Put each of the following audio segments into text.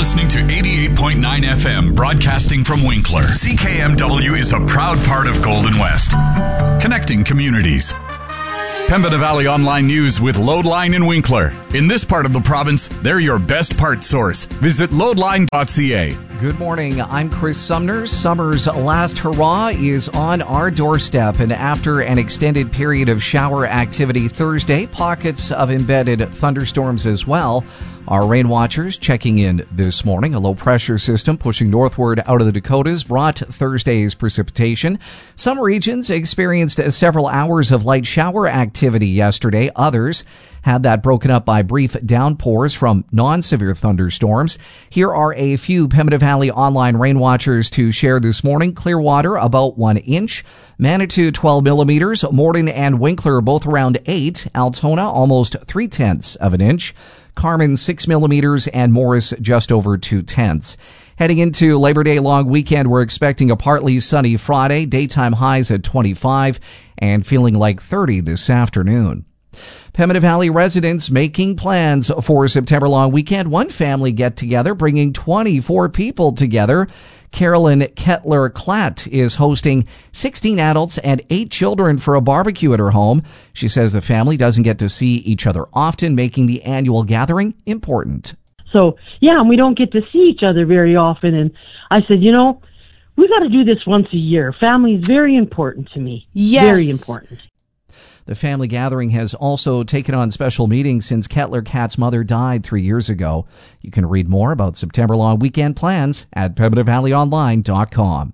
listening to 88.9 FM, broadcasting from Winkler. CKMW is a proud part of Golden West, connecting communities. Pembina Valley Online News with Loadline in Winkler. In this part of the province, they're your best parts source. Visit loadline.ca. Good morning. I'm Chris Sumner. Summer's last hurrah is on our doorstep, and after an extended period of shower activity Thursday, pockets of embedded thunderstorms as well. Our rain watchers checking in this morning. A low-pressure system pushing northward out of the Dakotas brought Thursday's precipitation. Some regions experienced several hours of light shower activity yesterday. Others had that broken up by brief downpours from non-severe thunderstorms. Here are a few Pembina Valley Online rain watchers to share this morning. Clearwater, about 1 inch. Manitou, 12 millimeters. Morden and Winkler, both around 8. Altona, almost 0.3 of an inch. Carmen, 6 millimeters, and Morris, just over 0.2. Heading into Labor Day long weekend, we're expecting a partly sunny Friday, daytime highs at 25, and feeling like 30 this afternoon. Pembina Valley residents making plans for a September long weekend. One family get-together bringing 24 people together. Carolyn Kettler-Klatt is hosting 16 adults and 8 children for a barbecue at her home. She says the family doesn't get to see each other often, making the annual gathering important. So, and we don't get to see each other very often. And I said, we got to do this once a year. Family is very important to me. Yes. Very important. The family gathering has also taken on special meetings since Kettler-Klatt's mother died 3 years ago. You can read more about September long weekend plans at PembinaValleyOnline.com.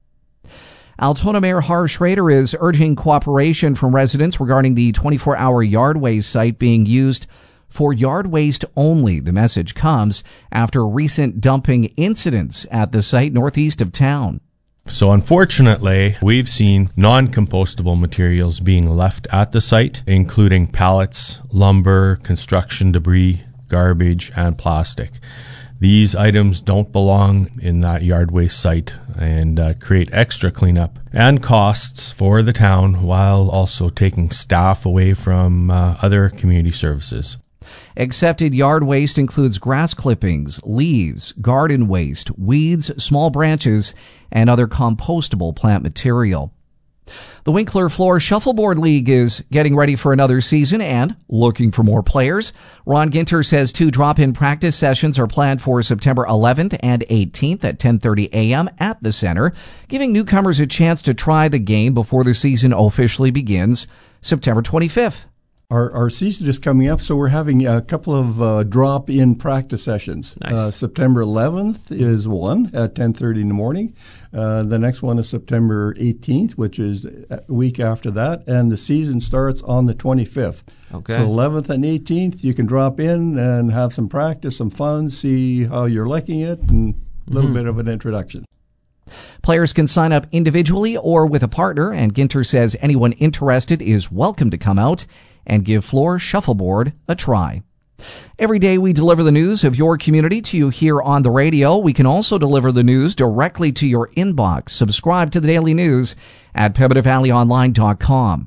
Altona Mayor Harv Schrader is urging cooperation from residents regarding the 24-hour yard waste site being used for yard waste only. The message comes after recent dumping incidents at the site northeast of town. So unfortunately, we've seen non-compostable materials being left at the site, including pallets, lumber, construction debris, garbage, and plastic. These items don't belong in that yard waste site and create extra cleanup and costs for the town while also taking staff away from other community services. Accepted yard waste includes grass clippings, leaves, garden waste, weeds, small branches, and other compostable plant material. The Winkler Floor Shuffleboard League is getting ready for another season and looking for more players. Ron Ginter says 2 drop-in practice sessions are planned for September 11th and 18th at 10:30 a.m. at the center, giving newcomers a chance to try the game before the season officially begins September 25th. Our season is coming up, so we're having a couple of drop-in practice sessions. Nice. September 11th is one at 10:30 in the morning. The next one is September 18th, which is a week after that, and the season starts on the 25th. Okay. So 11th and 18th, you can drop in and have some practice, some fun, see how you're liking it, and a little bit of an introduction. Players can sign up individually or with a partner, and Ginter says anyone interested is welcome to come out and give floor shuffleboard a try. Every day we deliver the news of your community to you here on the radio. We can also deliver the news directly to your inbox. Subscribe to the daily news at PembinaValleyOnline.com.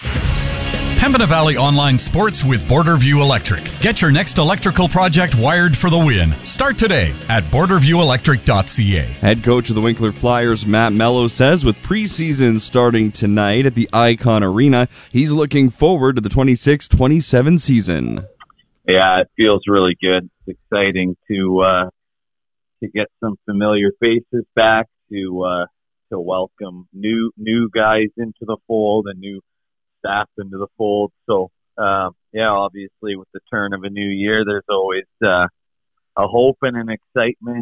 Pembina Valley Online Sports with Borderview Electric. Get your next electrical project wired for the win. Start today at borderviewelectric.ca. Head coach of the Winkler Flyers, Matt Mello, says with preseason starting tonight at the Icon Arena, he's looking forward to the 26-27 season. Yeah, it feels really good. It's exciting to get some familiar faces back, to welcome new guys into the fold and new staff into the fold. So, obviously with the turn of a new year, there's always a hope and an excitement.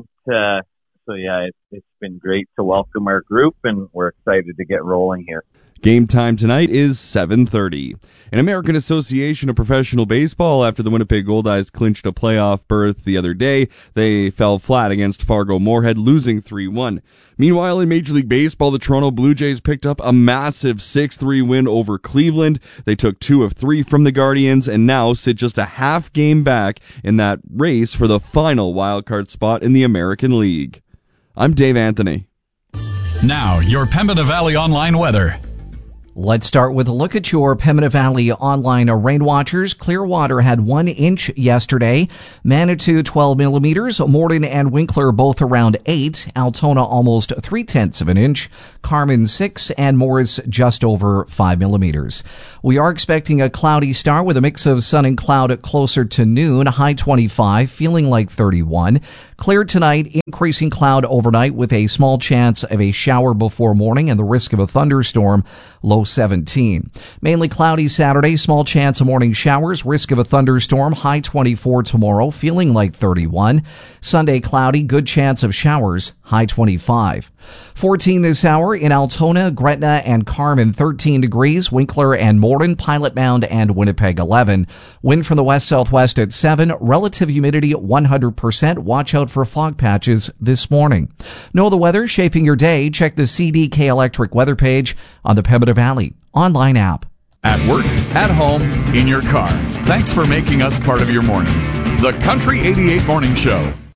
It's been great to welcome our group, and we're excited to get rolling here. Game time tonight is 7:30. An American Association of Professional Baseball, after the Winnipeg Goldeyes clinched a playoff berth the other day, they fell flat against Fargo-Moorhead, losing 3-1. Meanwhile, in Major League Baseball, the Toronto Blue Jays picked up a massive 6-3 win over Cleveland. They took 2 of 3 from the Guardians and now sit just a half game back in that race for the final wildcard spot in the American League. I'm Dave Anthony. Now, your Pembina Valley Online weather. Let's start with a look at your Pembina Valley online rain watchers. Clearwater had 1 inch yesterday. Manitou 12 millimeters. Morden and Winkler both around 8. Altona almost 0.3 of an inch. Carmen 6 and Morris just over 5 millimeters. We are expecting a cloudy start with a mix of sun and cloud closer to noon. High 25, feeling like 31. Clear tonight, increasing cloud overnight with a small chance of a shower before morning and the risk of a thunderstorm. Low 17. Mainly cloudy Saturday, small chance of morning showers, risk of a thunderstorm, high 24 tomorrow, feeling like 31. Sunday cloudy, good chance of showers, high 25. 14 this hour in Altona, Gretna, and Carmen, 13 degrees, Winkler and Morden, Pilot Mound, and Winnipeg, 11. Wind from the west-southwest at 7, relative humidity at 100%. Watch out for fog patches this morning. Know the weather shaping your day? Check the CDK Electric weather page on the Pembina Valley online app. At work, at home, in your car. Thanks for making us part of your mornings. The Country 88 Morning Show.